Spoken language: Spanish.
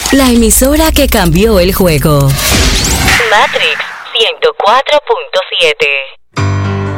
La emisora que cambió el juego. Matrix 104.7.